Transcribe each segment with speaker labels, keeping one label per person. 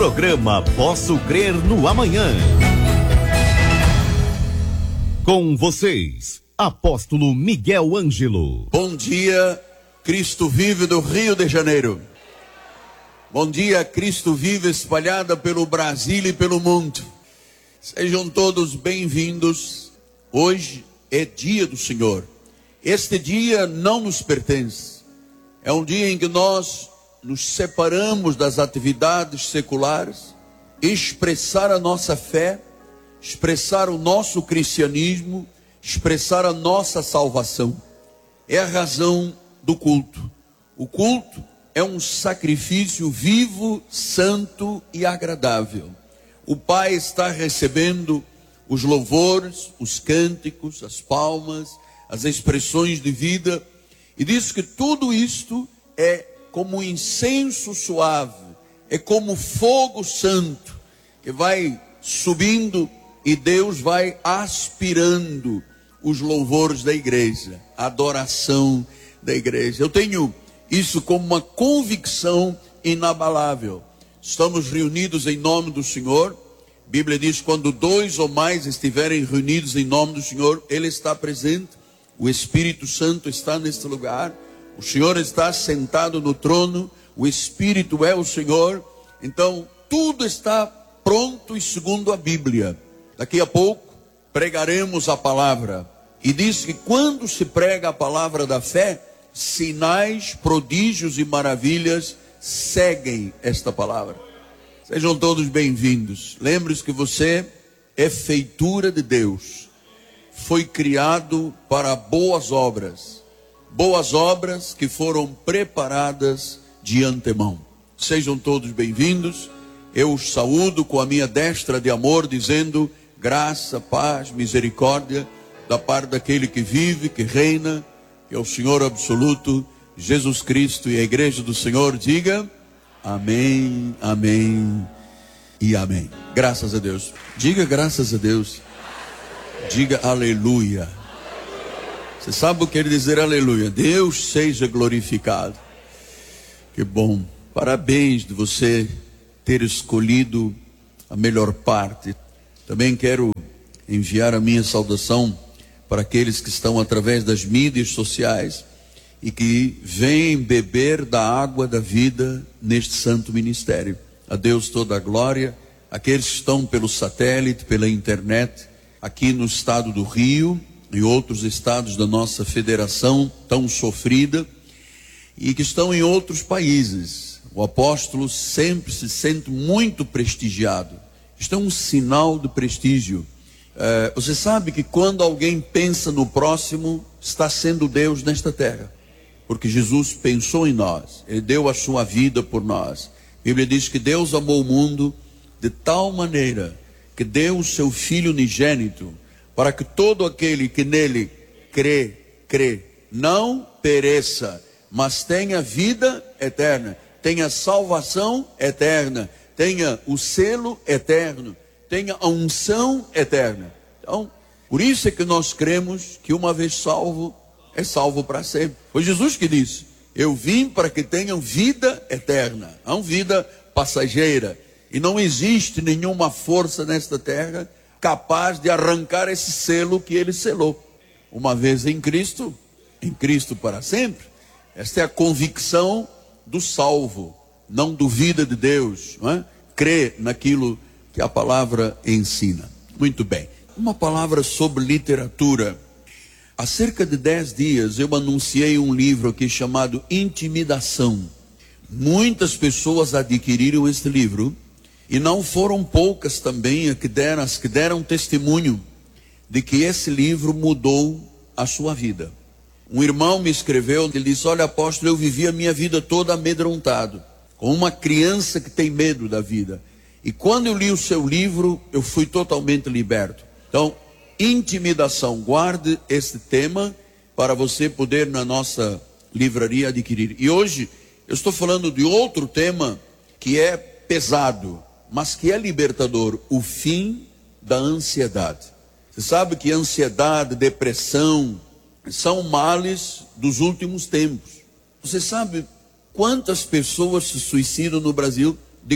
Speaker 1: Programa Posso Crer no Amanhã. Com vocês, Apóstolo Miguel Ângelo.
Speaker 2: Bom dia, Cristo vive do Rio de Janeiro. Bom dia, Cristo vive espalhada pelo Brasil e pelo mundo. Sejam todos bem-vindos. Hoje é dia do Senhor. Este dia não nos pertence. É um dia em que nós nos separamos das atividades seculares, expressar a nossa fé, expressar o nosso cristianismo, expressar a nossa salvação. É a razão do culto. O culto é um sacrifício vivo, santo e agradável. O Pai está recebendo os louvores, os cânticos, as palmas, as expressões de vida, e diz que tudo isto é como um incenso suave, é como fogo santo, que vai subindo e Deus vai aspirando os louvores da igreja, a adoração da igreja. Eu tenho isso como uma convicção inabalável. Estamos reunidos em nome do Senhor. A Bíblia diz, quando dois ou mais estiverem reunidos em nome do Senhor, Ele está presente. O Espírito Santo está neste lugar. O Senhor está sentado no trono, o Espírito é o Senhor. Então, tudo está pronto e segundo a Bíblia. Daqui a pouco, pregaremos a palavra. E diz que quando se prega a palavra da fé, sinais, prodígios e maravilhas seguem esta palavra. Sejam todos bem-vindos. Lembre-se que você é feitura de Deus. Foi criado para boas obras. Boas obras que foram preparadas de antemão. Sejam todos bem-vindos. Eu os saúdo com a minha destra de amor, dizendo graça, paz, misericórdia, da parte daquele que vive, que reina, que é o Senhor absoluto, Jesus Cristo. E a igreja do Senhor diga amém, amém e amém. Graças a Deus. Diga graças a Deus. Diga aleluia. Você sabe o que quer dizer aleluia? Deus seja glorificado. Que bom. Parabéns de você ter escolhido a melhor parte. Também quero enviar a minha saudação para aqueles que estão através das mídias sociais e que vêm beber da água da vida neste santo ministério. A Deus toda a glória. Aqueles que estão pelo satélite, pela internet, aqui no estado do Rio e outros estados da nossa federação tão sofrida, e que estão em outros países. O apóstolo sempre se sente muito prestigiado. Isto é um sinal de prestígio. Você sabe que quando alguém pensa no próximo, está sendo Deus nesta terra, porque Jesus pensou em nós, Ele deu a sua vida por nós. A Bíblia diz que Deus amou o mundo de tal maneira que deu o seu Filho unigênito, para que todo aquele que nele crê, não pereça, mas tenha vida eterna, tenha salvação eterna, tenha o selo eterno, tenha a unção eterna. Então, por isso é que nós cremos que uma vez salvo, é salvo para sempre. Foi Jesus que disse, eu vim para que tenham vida eterna, não vida passageira. E não existe nenhuma força nesta terra capaz de arrancar esse selo que Ele selou. Uma vez em Cristo para sempre. Esta é a convicção do salvo. Não duvida de Deus, não é? Crê naquilo que a palavra ensina. Muito bem. Uma palavra sobre literatura. Há cerca de 10 dias eu anunciei um livro aqui chamado Intimidação. Muitas pessoas adquiriram este livro. E não foram poucas também as que deram testemunho de que esse livro mudou a sua vida. Um irmão me escreveu, ele disse, olha apóstolo, eu vivi a minha vida toda amedrontado, como uma criança que tem medo da vida. E quando eu li o seu livro, eu fui totalmente liberto. Então, intimidação, guarde esse tema para você poder na nossa livraria adquirir. E hoje eu estou falando de outro tema que é pesado, mas que é libertador, o fim da ansiedade. Você sabe que ansiedade, depressão, são males dos últimos tempos. Você sabe quantas pessoas se suicidam no Brasil? de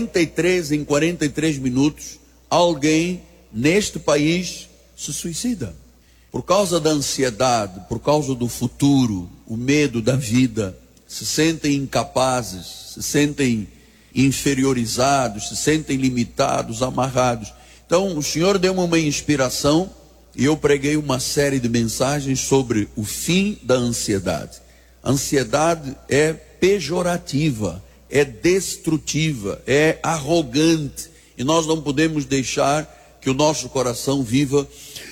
Speaker 2: 43 em 43 minutos, alguém neste país se suicida. Por causa da ansiedade, por causa do futuro, o medo da vida, se sentem incapazes, se sentem inferiorizados, se sentem limitados, amarrados. Então o Senhor deu-me uma inspiração e eu preguei uma série de mensagens sobre o fim da ansiedade. A ansiedade é pejorativa, é destrutiva, é arrogante, e nós não podemos deixar que o nosso coração viva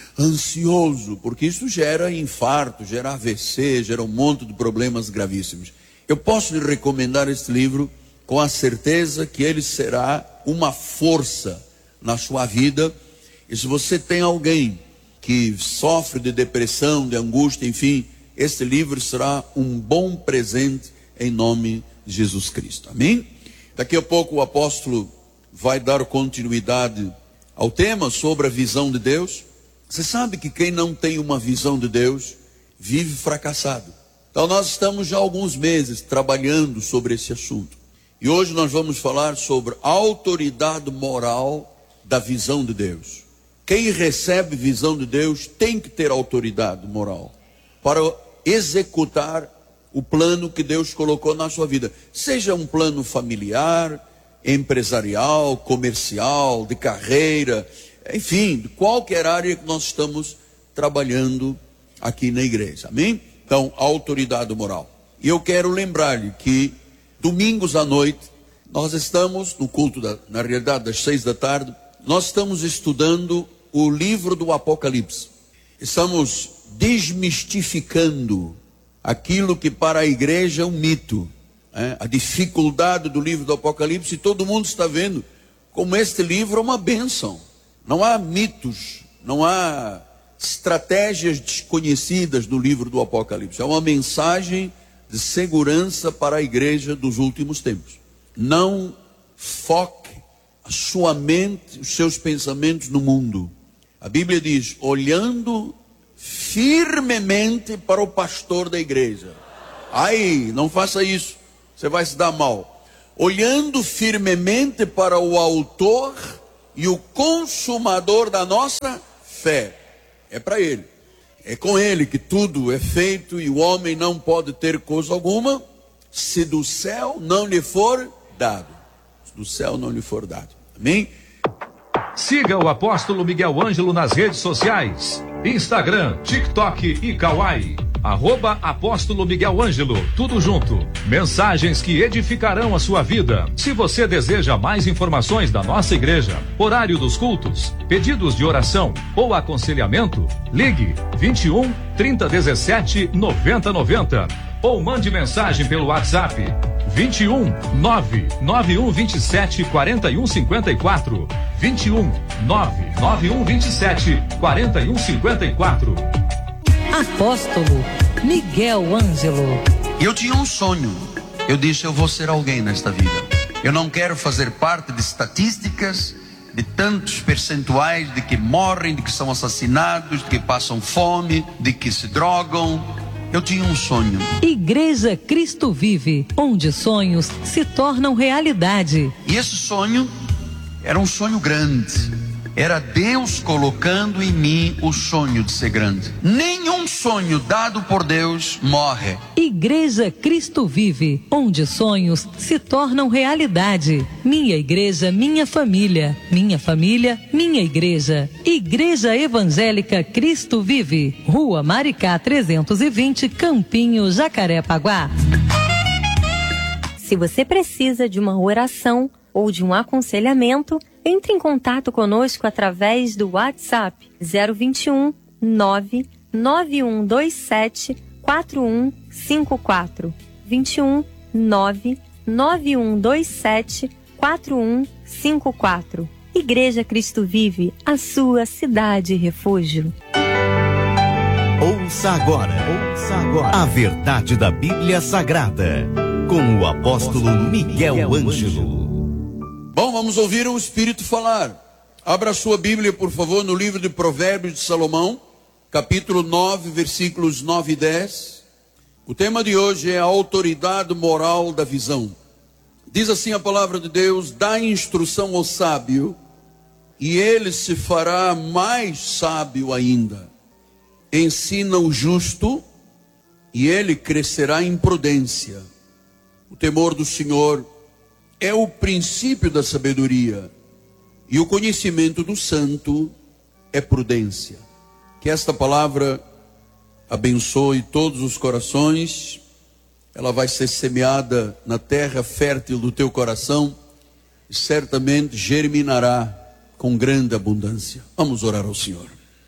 Speaker 2: ansioso, porque isso gera infarto, gera AVC, gera um monte de problemas gravíssimos. Eu posso lhe recomendar este livro com a certeza que ele será uma força na sua vida. E se você tem alguém que sofre de depressão, de angústia, enfim, este livro será um bom presente em nome de Jesus Cristo. Amém? Daqui a pouco o apóstolo vai dar continuidade ao tema sobre a visão de Deus. Você sabe que quem não tem uma visão de Deus vive fracassado. Então nós estamos já há alguns meses trabalhando sobre esse assunto. E hoje nós vamos falar sobre a autoridade moral da visão de Deus. Quem recebe visão de Deus tem que ter autoridade moral para executar o plano que Deus colocou na sua vida. Seja um plano familiar, empresarial, comercial, de carreira, enfim, de qualquer área que nós estamos trabalhando aqui na igreja. Amém? Então, a autoridade moral. E eu quero lembrar-lhe que domingos à noite, nós estamos no culto, na realidade das 6 da tarde, nós estamos estudando o livro do Apocalipse. Estamos desmistificando aquilo que para a igreja é um mito, a dificuldade do livro do Apocalipse, e todo mundo está vendo como este livro é uma bênção. Não há mitos, não há estratégias desconhecidas no livro do Apocalipse. É uma mensagem de segurança para a igreja dos últimos tempos. Não foque a sua mente, os seus pensamentos no mundo. A Bíblia diz, olhando firmemente para o pastor da igreja. Ai, não faça isso, você vai se dar mal. Olhando firmemente para o autor e o consumador da nossa fé. É para ele. É com ele que tudo é feito, e o homem não pode ter coisa alguma se do céu não lhe for dado. Se do céu não lhe for dado. Amém?
Speaker 3: Siga o apóstolo Miguel Ângelo nas redes sociais. Instagram, TikTok e Kawaii. @apóstolo Miguel Ângelo, tudo junto. Mensagens que edificarão a sua vida. Se você deseja mais informações da nossa igreja, horário dos cultos, pedidos de oração ou aconselhamento, ligue 21 3017 9090 ou mande mensagem pelo WhatsApp 21 99127 4154 21 99127 4154.
Speaker 4: Apóstolo Miguel Ângelo.
Speaker 2: Eu tinha um sonho. Eu disse, eu vou ser alguém nesta vida. Eu não quero fazer parte de estatísticas, de tantos percentuais de que morrem, de que são assassinados, de que passam fome, de que se drogam. Eu tinha um sonho.
Speaker 4: Igreja Cristo Vive, onde sonhos se tornam realidade.
Speaker 2: E esse sonho era um sonho grande. Era Deus colocando em mim o sonho de ser grande. Nenhum sonho dado por Deus morre.
Speaker 4: Igreja Cristo Vive, onde sonhos se tornam realidade. Minha igreja, minha família. Minha família, minha igreja. Igreja Evangélica Cristo Vive. Rua Maricá 320, Campinho, Jacarepaguá.
Speaker 5: Se você precisa de uma oração ou de um aconselhamento, entre em contato conosco através do WhatsApp 021 99127 4154. 21 99127 4154. Igreja Cristo Vive, a sua cidade refúgio.
Speaker 1: Ouça agora a verdade da Bíblia Sagrada, com o apóstolo Miguel Ângelo.
Speaker 2: Bom, vamos ouvir o Espírito falar. Abra sua Bíblia, por favor, no livro de Provérbios de Salomão, capítulo 9, versículos 9 e 10. O tema de hoje é a autoridade moral da visão. Diz assim a palavra de Deus: dá instrução ao sábio, e ele se fará mais sábio ainda. Ensina o justo, e ele crescerá em prudência. O temor do Senhor é o princípio da sabedoria, e o conhecimento do santo é prudência. Que esta palavra abençoe todos os corações. Ela vai ser semeada na terra fértil do teu coração e certamente germinará com grande abundância. Vamos orar ao Senhor.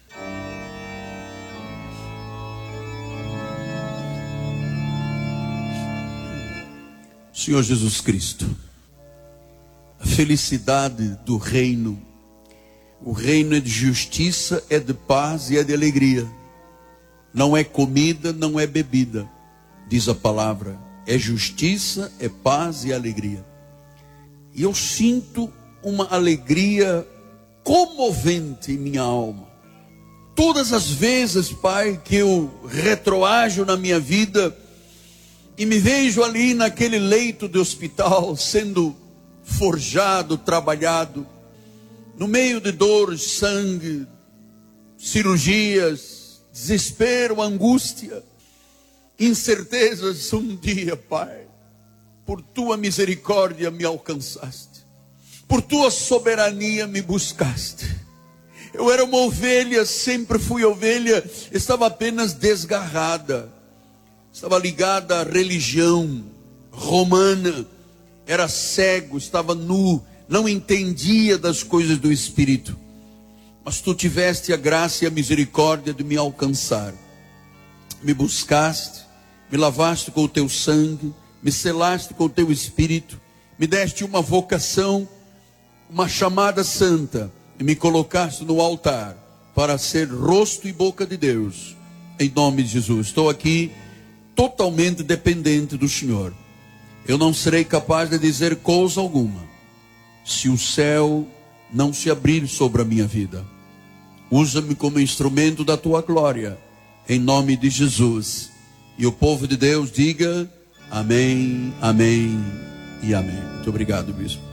Speaker 2: Senhor Jesus Cristo, a felicidade do reino, o reino é de justiça, é de paz e é de alegria. Não é comida, não é bebida, diz a palavra. É justiça, é paz e alegria. E eu sinto uma alegria comovente em minha alma. Todas as vezes, Pai, que eu retroajo na minha vida e me vejo ali naquele leito de hospital, sendo forjado, trabalhado, no meio de dores, sangue, cirurgias, desespero, angústia, incertezas, um dia, Pai, por tua misericórdia me alcançaste, por tua soberania me buscaste. Eu era uma ovelha, sempre fui ovelha, estava apenas desgarrada, estava ligada à religião romana, era cego, estava nu, não entendia das coisas do Espírito. Mas tu tiveste a graça e a misericórdia de me alcançar. Me buscaste, me lavaste com o teu sangue, me selaste com o teu Espírito, me deste uma vocação, uma chamada santa, e me colocaste no altar para ser rosto e boca de Deus. Em nome de Jesus, estou aqui totalmente dependente do Senhor. Eu não serei capaz de dizer coisa alguma se o céu não se abrir sobre a minha vida. Usa-me como instrumento da tua glória, em nome de Jesus. E o povo de Deus diga amém, amém e amém. Muito obrigado, bispo.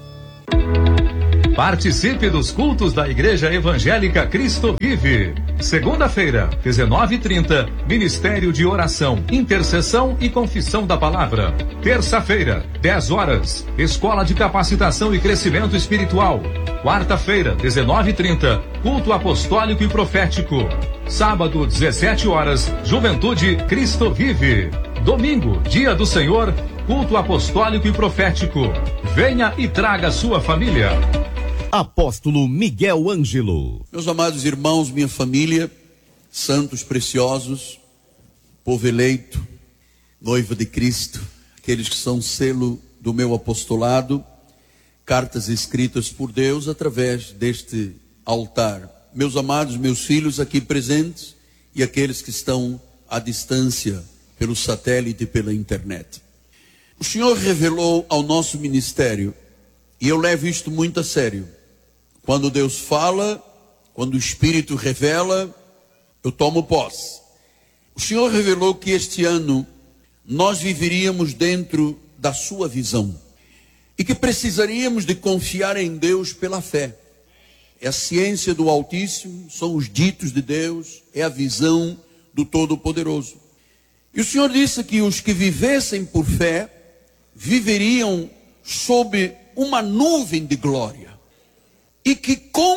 Speaker 3: Participe dos cultos da Igreja Evangélica Cristo Vive. Segunda-feira, 19h30, Ministério de Oração, Intercessão e Confissão da Palavra. Terça-feira, 10 horas, Escola de Capacitação e Crescimento Espiritual. Quarta-feira, 19h30, Culto Apostólico e Profético. Sábado, 17 horas, Juventude Cristo Vive. Domingo, Dia do Senhor, Culto Apostólico e Profético. Venha e traga sua família.
Speaker 1: Apóstolo Miguel Ângelo.
Speaker 2: Meus amados irmãos, minha família, santos preciosos, povo eleito, noiva de Cristo, aqueles que são selo do meu apostolado, cartas escritas por Deus através deste altar. Meus amados, meus filhos aqui presentes e aqueles que estão à distância pelo satélite e pela internet. O Senhor revelou ao nosso ministério, e eu levo isto muito a sério. Quando Deus fala, quando o Espírito revela, eu tomo posse. O Senhor revelou que este ano nós viveríamos dentro da sua visão e que precisaríamos de confiar em Deus pela fé. É a ciência do Altíssimo, são os ditos de Deus, é a visão do Todo-Poderoso. E o Senhor disse que os que vivessem por fé viveriam sob uma nuvem de glória e que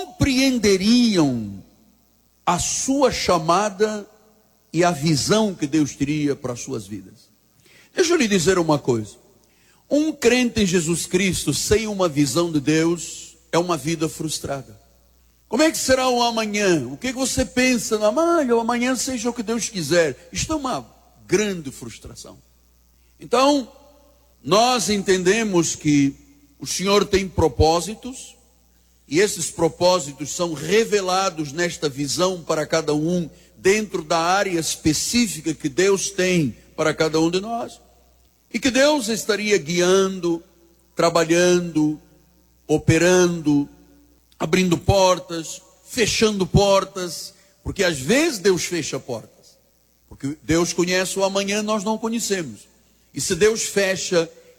Speaker 2: compreenderiam a sua chamada e a visão que Deus teria para as suas vidas. Deixa eu lhe dizer uma coisa. Um crente em Jesus Cristo sem uma visão de Deus é uma vida frustrada. Como é que será o amanhã? O que você pensa? O amanhã seja o que Deus quiser. Isto é uma grande frustração. Então, nós entendemos que o Senhor tem propósitos, e esses propósitos são revelados nesta visão para cada um, dentro da área específica que Deus tem para cada um de nós. E que Deus estaria guiando, trabalhando, operando, abrindo portas, fechando portas, porque às vezes Deus fecha portas. Porque Deus conhece o amanhã, nós não conhecemos. E se Deus fecha,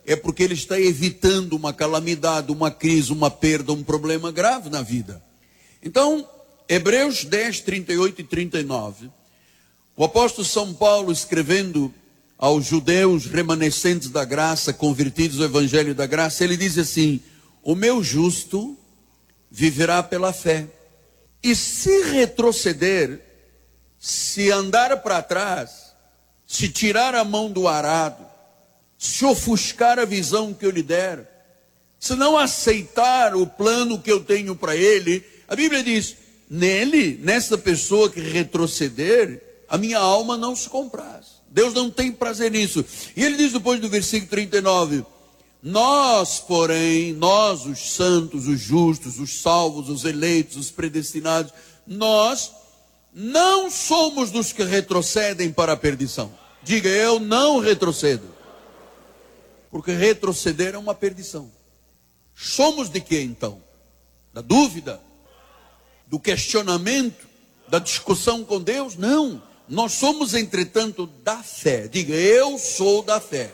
Speaker 2: é porque ele está evitando uma calamidade, uma crise, uma perda, um problema grave na vida. Então, Hebreus 10, 38 e 39, o apóstolo São Paulo, escrevendo aos judeus remanescentes da graça, convertidos ao evangelho da graça, ele diz assim: o meu justo viverá pela fé, e se retroceder, se andar para trás, se tirar a mão do arado, se ofuscar a visão que eu lhe der, se não aceitar o plano que eu tenho para ele, a Bíblia diz, nele, nessa pessoa que retroceder, a minha alma não se compraz. Deus não tem prazer nisso. E ele diz depois do versículo 39, nós, porém, nós os santos, os justos, os salvos, os eleitos, os predestinados, nós não somos dos que retrocedem para a perdição. Diga, eu não retrocedo. Porque retroceder é uma perdição. Somos de quê então? Da dúvida? Do questionamento? Da discussão com Deus? Não. Nós somos, entretanto, da fé. Diga, eu sou da fé.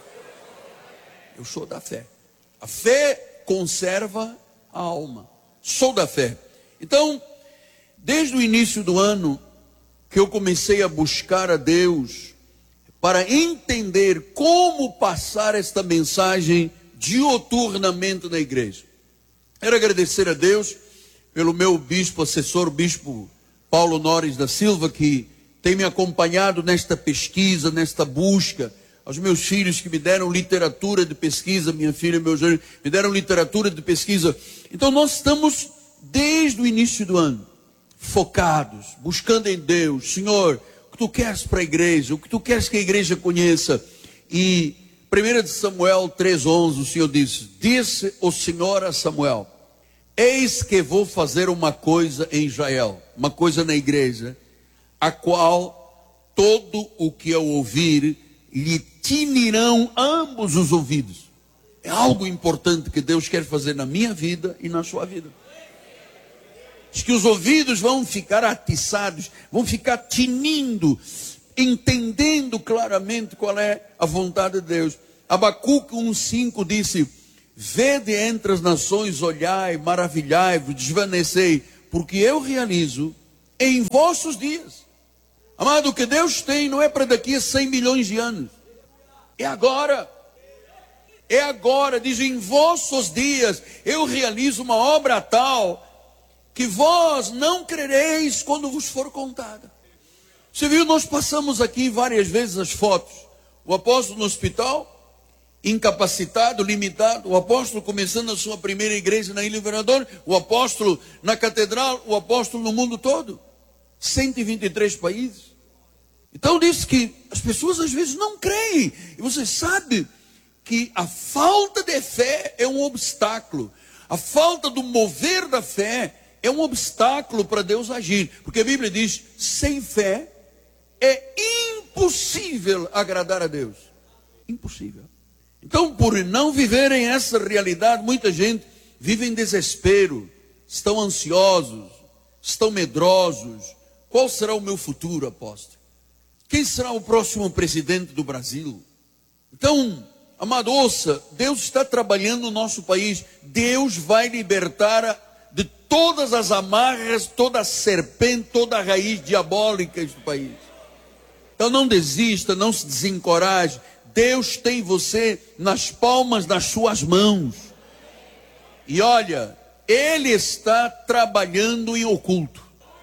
Speaker 2: Eu sou da fé. A fé conserva a alma. Sou da fé. Então, desde o início do ano, que eu comecei a buscar a Deus, para entender como passar esta mensagem dioturnamente na igreja. Quero agradecer a Deus pelo meu bispo assessor, o bispo Paulo Nores da Silva, que tem me acompanhado nesta pesquisa, nesta busca. Aos meus filhos que me deram literatura de pesquisa, minha filha e meu genro, me deram literatura de pesquisa. Então nós estamos, desde o início do ano, focados, buscando em Deus. Senhor, o que tu queres para a igreja? O que tu queres que a igreja conheça? E 1 Samuel 3,11, o Senhor disse o Senhor a Samuel, eis que vou fazer uma coisa em Israel, uma coisa na igreja, a qual todo o que eu ouvir, lhe tinirão ambos os ouvidos. É algo importante que Deus quer fazer na minha vida e na sua vida. Diz que os ouvidos vão ficar atiçados, vão ficar tinindo, entendendo claramente qual é a vontade de Deus. Abacuque 1,5 disse, vede entre as nações, olhai, maravilhai-vos, desvanecei, porque eu realizo em vossos dias. Amado, o que Deus tem não é para daqui a 100 milhões de anos. É agora. É agora. Diz, em vossos dias eu realizo uma obra tal que vós não crereis quando vos for contada. Você viu, nós passamos aqui várias vezes as fotos. O apóstolo no hospital, incapacitado, limitado. O apóstolo começando a sua primeira igreja na Ilha Governador. O apóstolo na catedral. O apóstolo no mundo todo. 123 países. Então diz que as pessoas às vezes não creem. E você sabe que a falta de fé é um obstáculo. A falta do mover da fé é um obstáculo para Deus agir. Porque a Bíblia diz, sem fé é impossível agradar a Deus. Impossível. Então, por não viverem essa realidade, muita gente vive em desespero, estão ansiosos, estão medrosos. Qual será o meu futuro, apóstolo? Quem será o próximo presidente do Brasil? Então, amado, ouça, Deus está trabalhando no nosso país. Deus vai libertar de todas as amarras, toda a serpente, toda a raiz diabólica do país. Então não desista, não se desencoraje. Deus tem você nas palmas das suas mãos. E olha, Ele está trabalhando em oculto.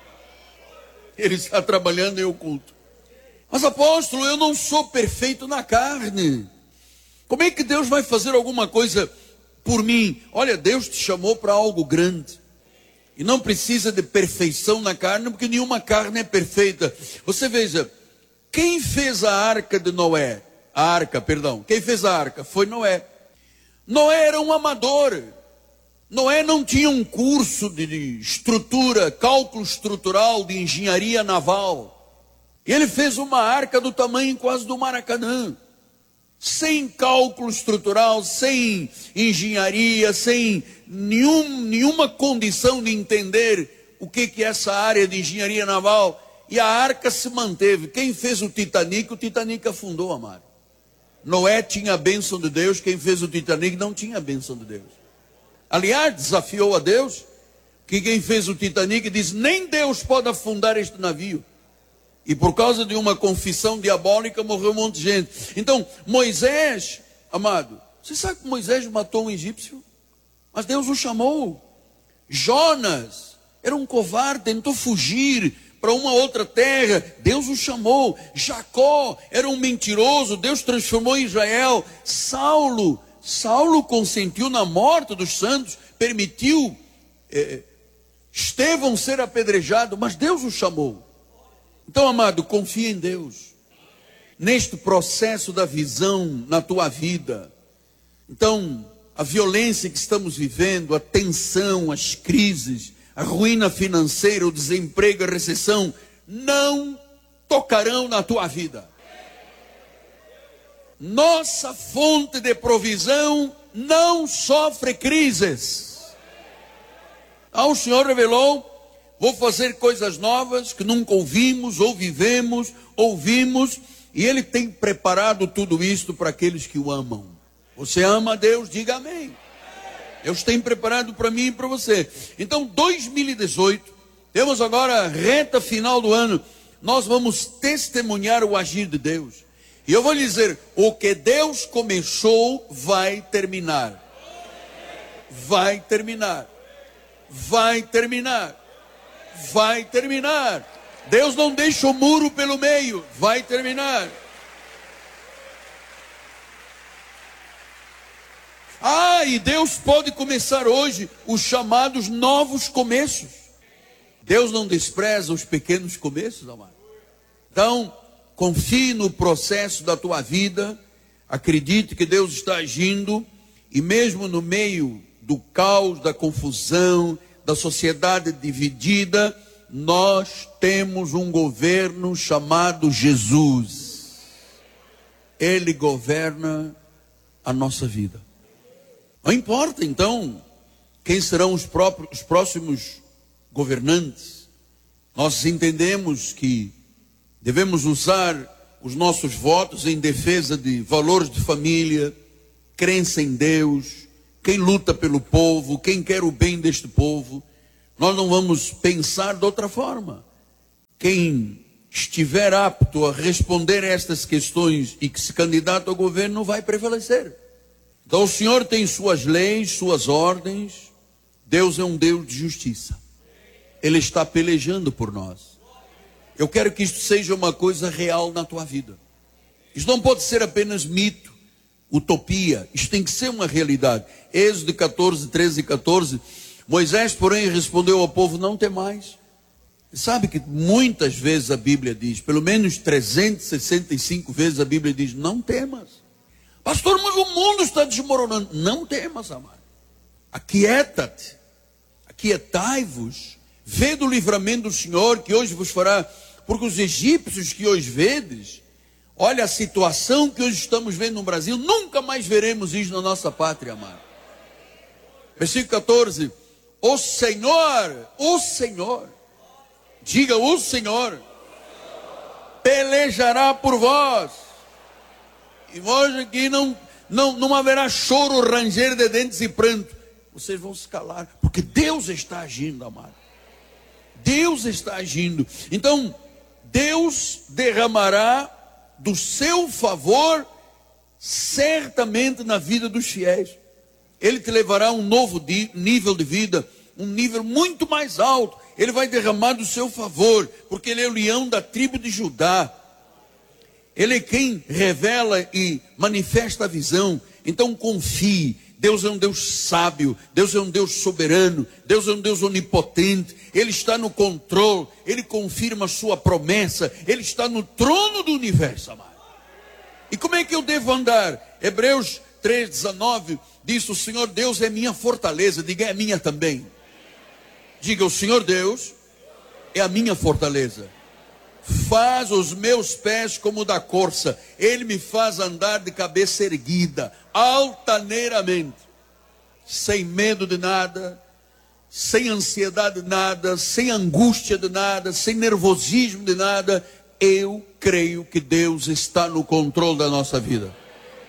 Speaker 2: Ele está trabalhando em oculto. Mas apóstolo, eu não sou perfeito na carne. Como é que Deus vai fazer alguma coisa por mim? Olha, Deus te chamou para algo grande. E não precisa de perfeição na carne, porque nenhuma carne é perfeita. Você veja, quem fez a arca de Noé? Quem fez a arca? Foi Noé. Noé era um amador. Noé não tinha um curso de estrutura, cálculo estrutural, de engenharia naval. E ele fez uma arca do tamanho quase do Maracanã. Sem cálculo estrutural, sem engenharia, sem nenhuma condição de entender o que é essa área de engenharia naval. E a arca se manteve. Quem fez o Titanic afundou, amado. Noé tinha a bênção de Deus, quem fez o Titanic não tinha a bênção de Deus. Aliás, desafiou a Deus, que quem fez o Titanic diz, nem Deus pode afundar este navio. E por causa de uma confissão diabólica morreu um monte de gente. Então, Moisés, amado, você sabe que Moisés matou um egípcio? Mas Deus o chamou. Jonas era um covarde, tentou fugir para uma outra terra, Deus o chamou. Jacó era um mentiroso, Deus transformou em Israel. Saulo consentiu na morte dos santos, permitiu Estevão ser apedrejado, mas Deus o chamou. Então, amado, confia em Deus, neste processo da visão na tua vida. Então, a violência que estamos vivendo, a tensão, as crises, a ruína financeira, o desemprego, a recessão, não tocarão na tua vida. Nossa fonte de provisão não sofre crises. O Senhor revelou, vou fazer coisas novas que nunca ouvimos, ouvimos, e Ele tem preparado tudo isto para aqueles que o amam. Você ama a Deus? Diga amém. Deus tem preparado para mim e para você. Então, 2018, temos agora a reta final do ano, nós vamos testemunhar o agir de Deus. E eu vou lhe dizer, o que Deus começou vai terminar. Vai terminar. Vai terminar. Vai terminar. Deus não deixa o muro pelo meio. Vai terminar. E Deus pode começar hoje os chamados novos começos. Deus não despreza os pequenos começos, amado. Então, confie no processo da tua vida. Acredite que Deus está agindo. E mesmo no meio do caos, da confusão, da sociedade dividida, nós temos um governo chamado Jesus. Ele governa a nossa vida. Não importa então quem serão os próximos governantes. Nós entendemos que devemos usar os nossos votos em defesa de valores de família, crença em Deus, quem luta pelo povo, quem quer o bem deste povo. Nós não vamos pensar de outra forma. Quem estiver apto a responder a estas questões e que se candidata ao governo vai prevalecer. Então o Senhor tem suas leis, suas ordens. Deus é um Deus de justiça. Ele está pelejando por nós. Eu quero que isto seja uma coisa real na tua vida. Isso não pode ser apenas mito, utopia. Isso tem que ser uma realidade. Êxodo 14, 13 e 14. Moisés, porém, respondeu ao povo, não temais. Sabe que muitas vezes a Bíblia diz, pelo menos 365 vezes a Bíblia diz, não temas. Pastor, mas o mundo está desmoronando. Não temas, amado. Aquieta-te. Aquietai-vos. Vede o livramento do Senhor, que hoje vos fará. Porque os egípcios que hoje vedes, olha a situação que hoje estamos vendo no Brasil, nunca mais veremos isso na nossa pátria, amado. Versículo 14. O Senhor, diga o Senhor, pelejará por vós. E hoje aqui não haverá choro, ranger de dentes e pranto. Vocês vão se calar, porque Deus está agindo, amado. Deus está agindo. Então, Deus derramará do seu favor certamente na vida dos fiéis. Ele te levará a um novo nível de vida, um nível muito mais alto. Ele vai derramar do seu favor, porque Ele é o leão da tribo de Judá. Ele é quem revela e manifesta a visão. Então confie. Deus é um Deus sábio. Deus é um Deus soberano. Deus é um Deus onipotente. Ele está no controle. Ele confirma a sua promessa. Ele está no trono do universo, amado. E como é que eu devo andar? Hebreus 3,19 diz, o Senhor Deus é minha fortaleza. Diga, é minha também. Diga, o Senhor Deus é a minha fortaleza. Faz os meus pés como da corça. Ele me faz andar de cabeça erguida, altaneiramente, sem medo de nada, sem ansiedade de nada, sem angústia de nada, sem nervosismo de nada. Eu creio que Deus está no controle da nossa vida.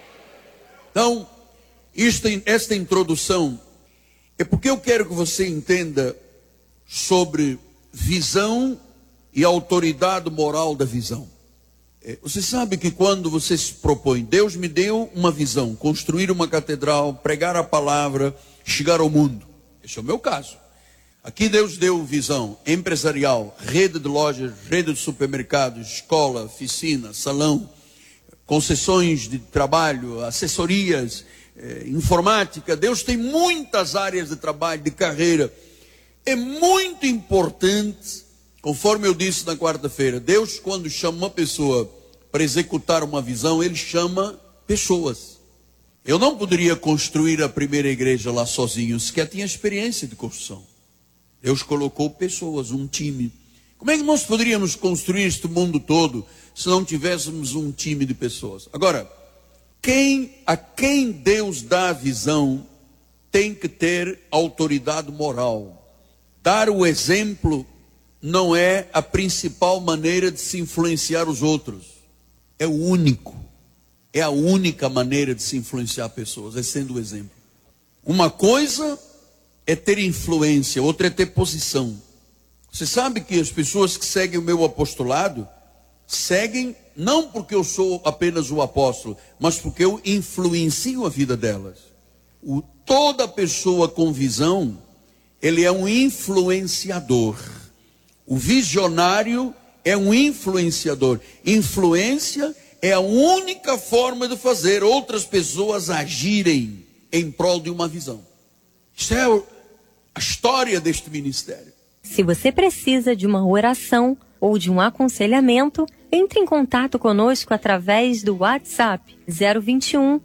Speaker 2: Então, esta introdução é porque eu quero que você entenda sobre visão e autoridade moral da visão. Você sabe que quando você se propõe, Deus me deu uma visão, construir uma catedral, pregar a palavra, chegar ao mundo. Esse é o meu caso. Aqui Deus deu visão empresarial, rede de lojas, rede de supermercados, escola, oficina, salão, concessões de trabalho, assessorias, informática. Deus tem muitas áreas de trabalho, de carreira. É muito importante, conforme eu disse na quarta-feira, Deus, quando chama uma pessoa para executar uma visão, Ele chama pessoas. Eu não poderia construir a primeira igreja lá sozinho, sequer tinha experiência de construção. Deus colocou pessoas, um time. Como é que nós poderíamos construir este mundo todo se não tivéssemos um time de pessoas? Agora, a quem Deus dá a visão tem que ter autoridade moral. Dar o exemplo não é a principal maneira de se influenciar os outros. É o único. É a única maneira de se influenciar pessoas, é sendo o exemplo. Uma coisa é ter influência, outra é ter posição. Você sabe que as pessoas que seguem o meu apostolado, seguem não porque eu sou apenas o apóstolo, mas porque eu influencio a vida delas. Toda pessoa com visão, ele é um influenciador. O visionário é um influenciador. Influência é a única forma de fazer outras pessoas agirem em prol de uma visão. Isso é a história deste ministério.
Speaker 5: Se você precisa de uma oração ou de um aconselhamento, entre em contato conosco através do WhatsApp 021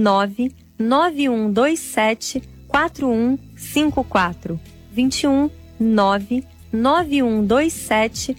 Speaker 5: 99127 4154. 21 99127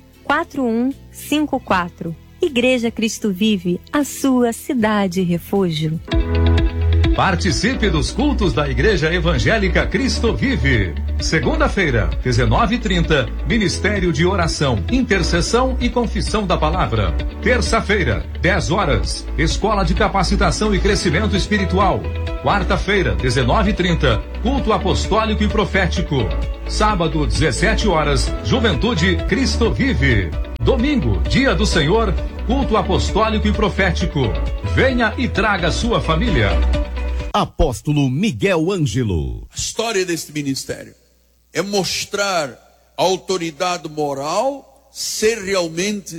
Speaker 5: 4154. Igreja Cristo Vive, a sua cidade refúgio.
Speaker 3: Participe dos cultos da Igreja Evangélica Cristo Vive. Segunda-feira, 19h30, Ministério de Oração, Intercessão e Confissão da Palavra. Terça-feira, 10 horas, Escola de Capacitação e Crescimento Espiritual. Quarta-feira, 19h30, Culto Apostólico e Profético. Sábado, 17 horas, Juventude Cristo Vive. Domingo, Dia do Senhor, Culto Apostólico e Profético. Venha e traga sua família.
Speaker 1: Apóstolo Miguel Ângelo.
Speaker 2: A história deste ministério é mostrar a autoridade moral, ser realmente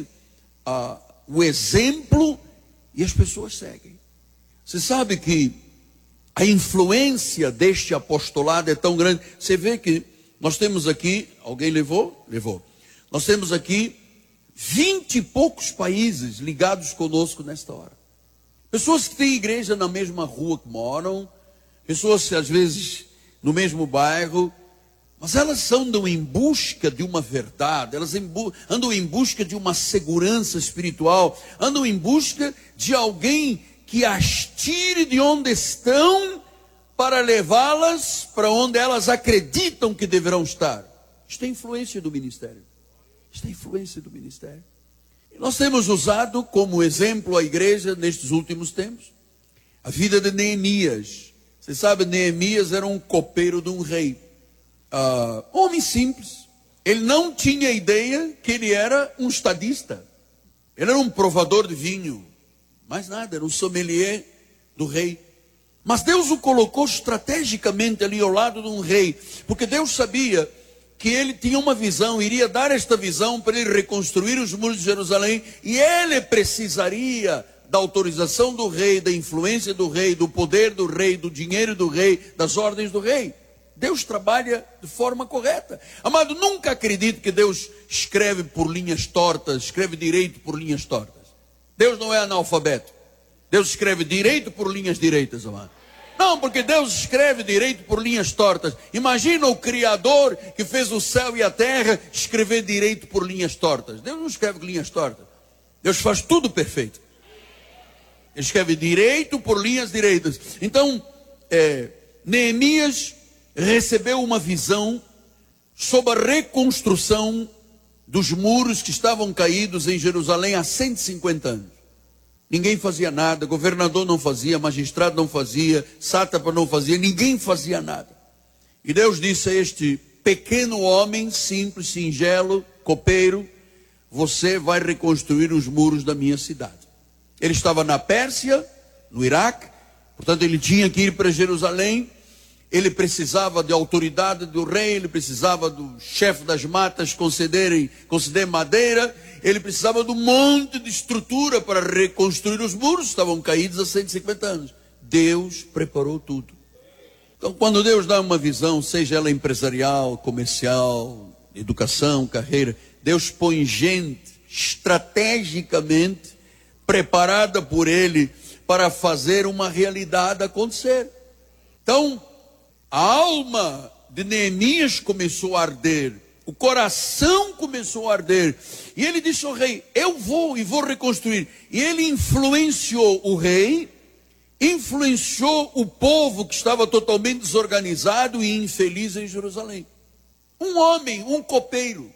Speaker 2: o exemplo, e as pessoas seguem. Você sabe que a influência deste apostolado é tão grande. Você vê que nós temos aqui, alguém levou? Levou. Nós temos aqui 20 e poucos países ligados conosco nesta hora. Pessoas que têm igreja na mesma rua que moram, pessoas que às vezes no mesmo bairro, mas elas andam em busca de uma verdade, elas andam em busca de uma segurança espiritual, andam em busca de alguém que as tire de onde estão para levá-las para onde elas acreditam que deverão estar. Isto é influência do ministério. Isto é influência do ministério. Nós temos usado como exemplo a igreja nestes últimos tempos a vida de Neemias. Você sabe, Neemias era um copeiro de um rei, homem simples. Ele não tinha ideia que ele era um estadista. Ele era um provador de vinho, mais nada, era um sommelier do rei. Mas Deus o colocou estrategicamente ali ao lado de um rei, porque Deus sabia que ele tinha uma visão, iria dar esta visão para ele reconstruir os muros de Jerusalém, e ele precisaria da autorização do rei, da influência do rei, do poder do rei, do dinheiro do rei, das ordens do rei. Deus trabalha de forma correta. Amado, nunca acredite que Deus escreve por linhas tortas, escreve direito por linhas tortas. Deus não é analfabeto. Deus escreve direito por linhas direitas, amado. Não, porque Deus escreve direito por linhas tortas. Imagina o Criador que fez o céu e a terra escrever direito por linhas tortas. Deus não escreve linhas tortas. Deus faz tudo perfeito. Ele escreve direito por linhas direitas. Então, Neemias recebeu uma visão sobre a reconstrução dos muros que estavam caídos em Jerusalém há 150 anos. Ninguém fazia nada, governador não fazia, magistrado não fazia, sátrapa não fazia, ninguém fazia nada. E Deus disse a este pequeno homem, simples, singelo, copeiro: você vai reconstruir os muros da minha cidade. Ele estava na Pérsia, no Iraque, portanto ele tinha que ir para Jerusalém. Ele precisava de autoridade do rei, ele precisava do chefe das matas conceder madeira, ele precisava de um monte de estrutura para reconstruir os muros, estavam caídos há 150 anos. Deus preparou tudo. Então, quando Deus dá uma visão, seja ela empresarial, comercial, educação, carreira, Deus põe gente estrategicamente preparada por Ele para fazer uma realidade acontecer. Então, a alma de Neemias começou a arder, o coração começou a arder, e ele disse ao rei: eu vou reconstruir. E ele influenciou o rei, influenciou o povo que estava totalmente desorganizado e infeliz em Jerusalém. Um homem, um copeiro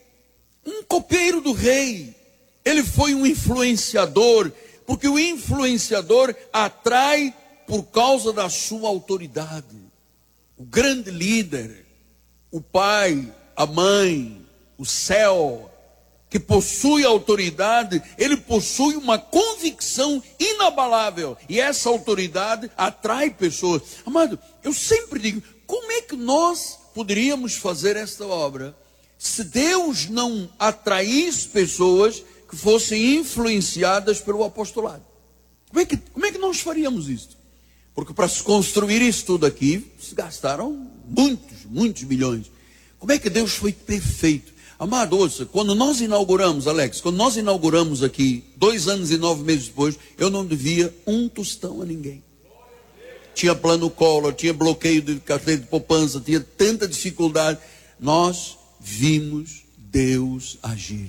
Speaker 2: do rei, ele foi um influenciador, porque o influenciador atrai por causa da sua autoridade. O grande líder, o pai, a mãe, o céu, que possui autoridade, ele possui uma convicção inabalável, e essa autoridade atrai pessoas. Amado, eu sempre digo: como é que nós poderíamos fazer esta obra se Deus não atraísse pessoas que fossem influenciadas pelo apostolado? Como é que nós faríamos isso? Porque para se construir isso tudo aqui, se gastaram muitos milhões. Como é que Deus foi perfeito? Amado, ouça, quando nós inauguramos, Alex, quando nós inauguramos aqui, 2 anos e 9 meses depois, eu não devia um tostão a ninguém. Tinha plano Collor, tinha bloqueio de carteira de poupança, tinha tanta dificuldade. Nós vimos Deus agir.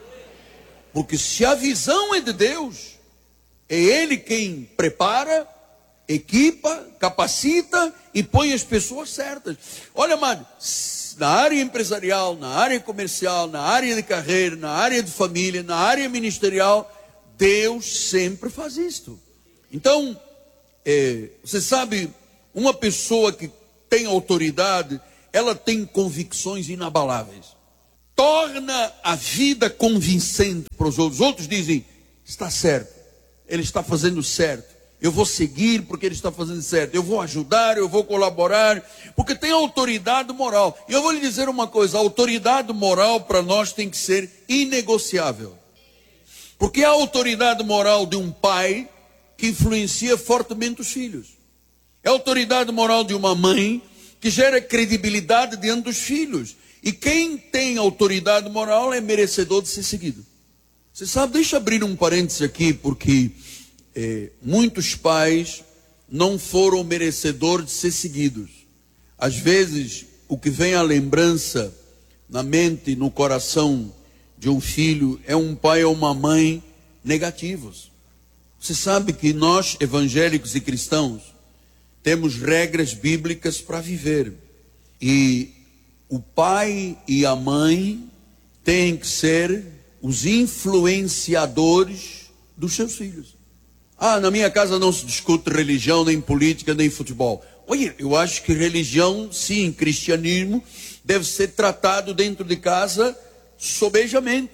Speaker 2: Porque se a visão é de Deus, é Ele quem prepara, equipa, capacita e põe as pessoas certas. Olha, amado, na área empresarial, na área comercial, na área de carreira, na área de família, na área ministerial, Deus sempre faz isto. Então, você sabe, uma pessoa que tem autoridade, ela tem convicções inabaláveis. Torna a vida convincente para os outros. Os outros dizem: está certo, ele está fazendo certo. Eu vou seguir porque ele está fazendo certo. Eu vou ajudar, eu vou colaborar, porque tem autoridade moral. E eu vou lhe dizer uma coisa: a autoridade moral para nós tem que ser inegociável. Porque a autoridade moral de um pai que influencia fortemente os filhos. É a autoridade moral de uma mãe que gera credibilidade diante dos filhos. E quem tem autoridade moral é merecedor de ser seguido. Você sabe, deixa eu abrir um parênteses aqui, porque muitos pais não foram merecedores de ser seguidos. Às vezes, o que vem à lembrança na mente, no coração de um filho, é um pai ou uma mãe negativos. Você sabe que nós, evangélicos e cristãos, temos regras bíblicas para viver. E o pai e a mãe têm que ser os influenciadores dos seus filhos. Na minha casa não se discute religião, nem política, nem futebol. Olha, eu acho que religião, sim, cristianismo, deve ser tratado dentro de casa sobejamente.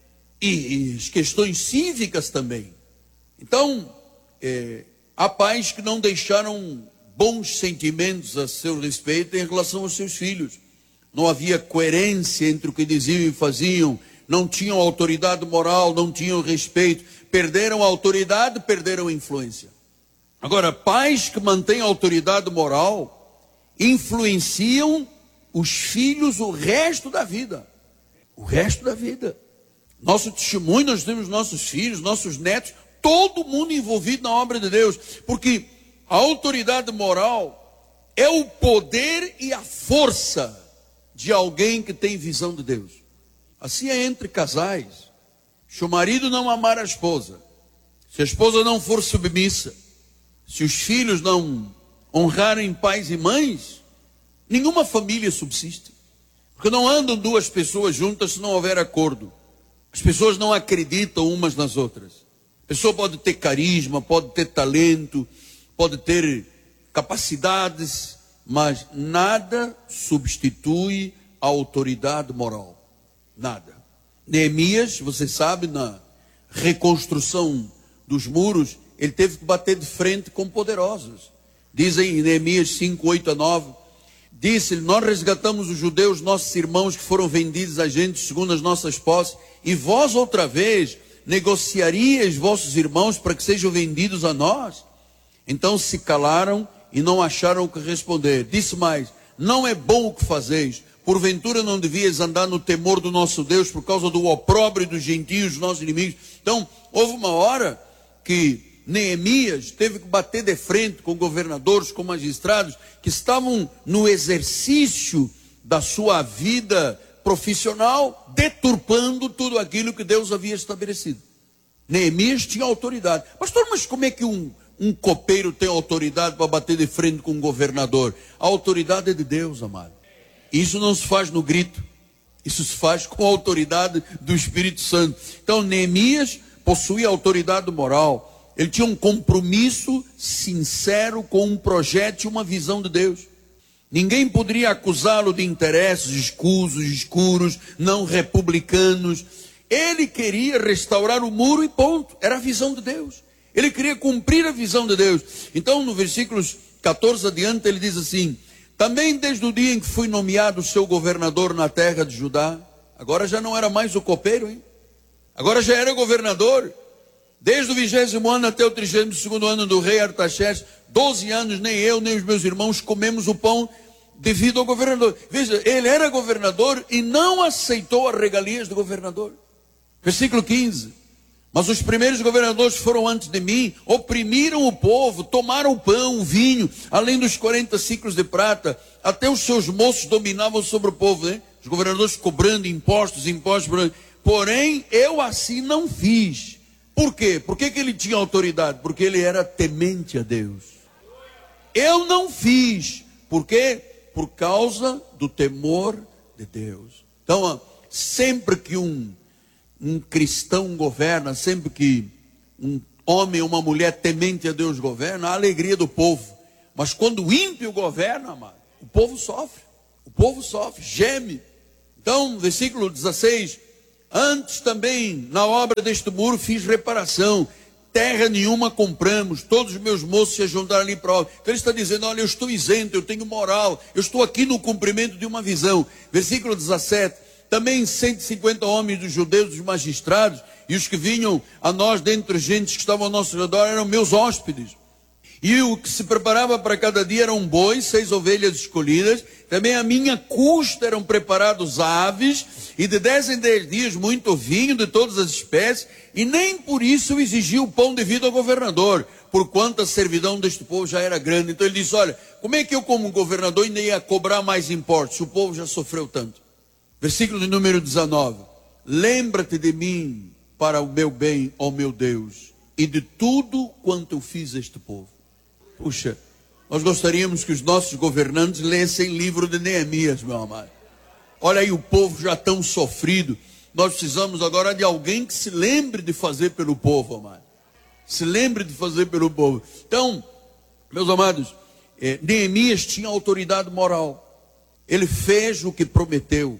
Speaker 2: E as questões cívicas também. Então, há pais que não deixaram bons sentimentos a seu respeito em relação aos seus filhos. Não havia coerência entre o que diziam e faziam. Não tinham autoridade moral, não tinham respeito. Perderam a autoridade, perderam a influência. Agora, pais que mantêm a autoridade moral influenciam os filhos o resto da vida. O resto da vida. Nosso testemunho, nós temos nossos filhos, nossos netos, todo mundo envolvido na obra de Deus. Porque a autoridade moral é o poder e a força de alguém que tem visão de Deus. Assim é entre casais. Se o marido não amar a esposa, se a esposa não for submissa, se os filhos não honrarem pais e mães, nenhuma família subsiste. Porque não andam duas pessoas juntas se não houver acordo. As pessoas não acreditam umas nas outras. A pessoa pode ter carisma, pode ter talento, pode ter capacidades, mas nada substitui a autoridade moral. Nada. Neemias, você sabe, na reconstrução dos muros, ele teve que bater de frente com poderosos. Dizem em Neemias 5, 8 a 9, disse-lhe: nós resgatamos os judeus, nossos irmãos, que foram vendidos a gente segundo as nossas posses, e vós outra vez negociarias vossos irmãos para que sejam vendidos a nós? Então se calaram e não acharam o que responder. Disse mais: não é bom o que fazeis. Porventura não devias andar no temor do nosso Deus por causa do opróbrio dos gentios, nossos inimigos? Então, houve uma hora que Neemias teve que bater de frente com governadores, com magistrados, que estavam no exercício da sua vida profissional, deturpando tudo aquilo que Deus havia estabelecido. Neemias tinha autoridade. Pastor, mas como é que um copeiro tem autoridade para bater de frente com um governador? A autoridade é de Deus, amado. Isso não se faz no grito, isso se faz com a autoridade do Espírito Santo. Então Neemias possuía autoridade moral, ele tinha um compromisso sincero com um projeto e uma visão de Deus. Ninguém poderia acusá-lo de interesses escuros, não republicanos. Ele queria restaurar o muro e ponto, era a visão de Deus. Ele queria cumprir a visão de Deus. Então no versículos 14 adiante ele diz assim: também desde o dia em que fui nomeado seu governador na terra de Judá, agora já não era mais o copeiro, hein? Agora já era governador. Desde o 20º ano até o 32º ano do rei Artaxerxes, 12 anos, nem eu, nem os meus irmãos comemos o pão devido ao governador. Veja, ele era governador e não aceitou as regalias do governador. Versículo 15. Mas os primeiros governadores foram antes de mim, oprimiram o povo, tomaram o pão, o vinho, além dos 40 ciclos de prata, até os seus moços dominavam sobre o povo, né? Os governadores cobrando impostos. Porém, eu assim não fiz. Por quê? Por que ele tinha autoridade? Porque ele era temente a Deus. Eu não fiz. Por quê? Por causa do temor de Deus. Então, sempre que um cristão governa, sempre que um homem ou uma mulher temente a Deus governa, a alegria do povo. Mas quando o ímpio governa, amado, o povo sofre, geme. Então, versículo 16: antes também, na obra deste muro, fiz reparação, terra nenhuma compramos, todos os meus moços se juntaram ali para a obra. Então ele está dizendo: olha, eu estou isento, eu tenho moral, eu estou aqui no cumprimento de uma visão. Versículo 17: também 150 homens dos judeus, dos magistrados, e os que vinham a nós dentre gentes que estavam ao nosso redor, eram meus hóspedes. E o que se preparava para cada dia eram bois, 6 ovelhas escolhidas. Também a minha custa eram preparados aves, e de 10 em 10 dias muito vinho de todas as espécies. E nem por isso eu exigi o pão devido ao governador, porquanto a servidão deste povo já era grande. Então ele disse: olha, como é que eu como governador ainda ia cobrar mais impostos? O povo já sofreu tanto. Versículo de número 19: lembra-te de mim para o meu bem, ó meu Deus, e de tudo quanto eu fiz a este povo. Puxa, nós gostaríamos que os nossos governantes lessem livro de Neemias, meu amado. Olha aí, o povo já tão sofrido. Nós precisamos agora de alguém que se lembre de fazer pelo povo, amado. Se lembre de fazer pelo povo. Então, meus amados, Neemias tinha autoridade moral. Ele fez o que prometeu.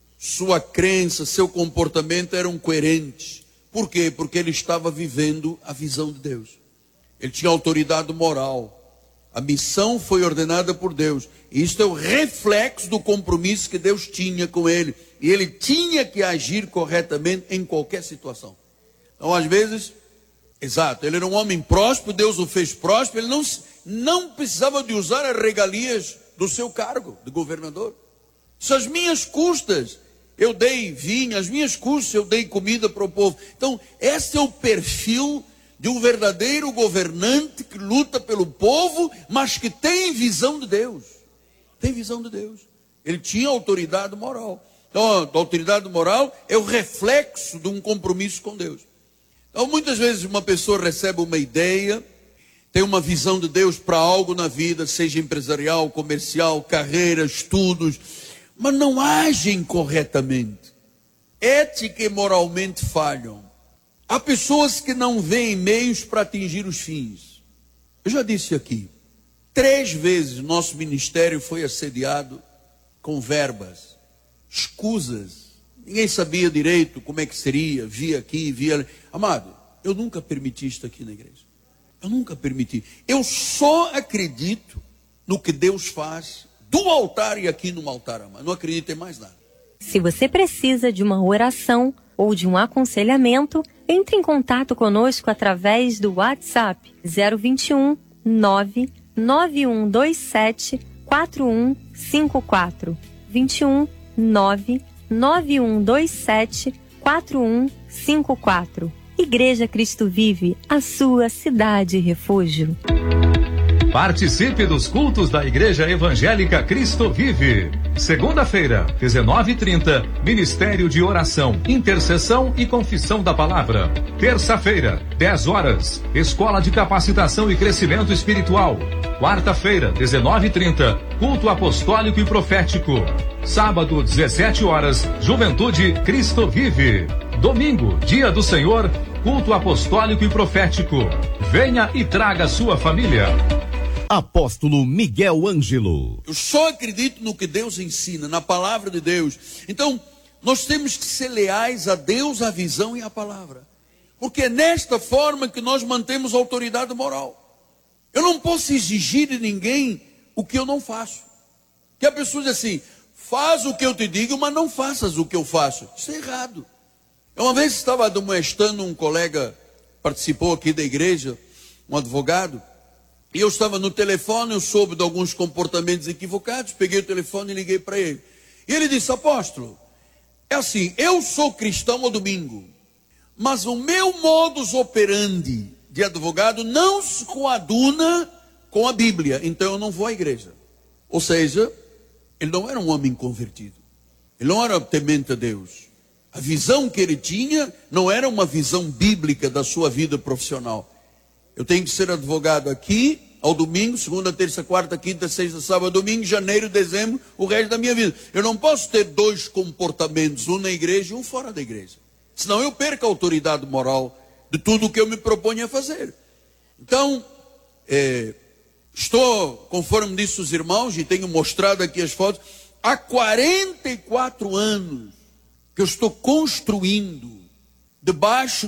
Speaker 2: Sua crença, seu comportamento eram coerentes. Por quê? Porque ele estava vivendo a visão de Deus. Ele tinha autoridade moral. A missão foi ordenada por Deus. E isto é o reflexo do compromisso que Deus tinha com ele. E ele tinha que agir corretamente em qualquer situação. Então, às vezes, exato, ele era um homem próspero, Deus o fez próspero, ele não precisava de usar as regalias do seu cargo de governador. Se as minhas custas eu dei vinho, as minhas custas eu dei comida para o povo. Então, esse é o perfil de um verdadeiro governante que luta pelo povo, mas que tem visão de Deus. Tem visão de Deus. Ele tinha autoridade moral. Então, a autoridade moral é o reflexo de um compromisso com Deus. Então, muitas vezes uma pessoa recebe uma ideia, tem uma visão de Deus para algo na vida, seja empresarial, comercial, carreira, estudos, mas não agem corretamente. Ética e moralmente falham. Há pessoas que não veem meios para atingir os fins. Eu já disse aqui, 3 vezes nosso ministério foi assediado com verbas, escusas. Ninguém sabia direito como é que seria, via aqui, via ali. Amado, eu nunca permiti isto aqui na igreja. Eu nunca permiti. Eu só acredito no que Deus faz do altar e aqui no altar, amado. Não acredito em mais nada.
Speaker 5: Se você precisa de uma oração ou de um aconselhamento, entre em contato conosco através do WhatsApp 021 99127 4154. 21 99127 4154. Igreja Cristo Vive, a sua cidade refúgio.
Speaker 3: Participe dos cultos da Igreja Evangélica Cristo Vive. Segunda-feira, 19h30, Ministério de Oração, Intercessão e Confissão da Palavra. Terça-feira, 10 horas, Escola de Capacitação e Crescimento Espiritual. Quarta-feira, 19h30, Culto Apostólico e Profético. Sábado, 17 horas, Juventude Cristo Vive. Domingo, Dia do Senhor, Culto Apostólico e Profético. Venha e traga sua família.
Speaker 1: Apóstolo Miguel Ângelo.
Speaker 2: Eu só acredito no que Deus ensina, na palavra de Deus. Então, nós temos que ser leais a Deus, a visão e a palavra. Porque é nesta forma que nós mantemos a autoridade moral. Eu não posso exigir de ninguém o que eu não faço. Que a pessoa diz assim, faz o que eu te digo, mas não faças o que eu faço. Isso é errado. Eu uma vez estava admoestando um colega, participou aqui da igreja, um advogado, e eu estava no telefone, eu soube de alguns comportamentos equivocados, peguei o telefone e liguei para ele. E ele disse, apóstolo, é assim, eu sou cristão ao domingo, mas o meu modus operandi de advogado não se coaduna com a Bíblia, então eu não vou à igreja. Ou seja, ele não era um homem convertido, ele não era temente a Deus. A visão que ele tinha não era uma visão bíblica da sua vida profissional. Eu tenho que ser advogado aqui, ao domingo, segunda, terça, quarta, quinta, sexta, sábado, domingo, janeiro, dezembro, o resto da minha vida. Eu não posso ter 2 comportamentos, um na igreja e um fora da igreja. Senão eu perco a autoridade moral de tudo o que eu me proponho a fazer. Então, estou, conforme disse os irmãos, e tenho mostrado aqui as fotos, há 44 anos que eu estou construindo debaixo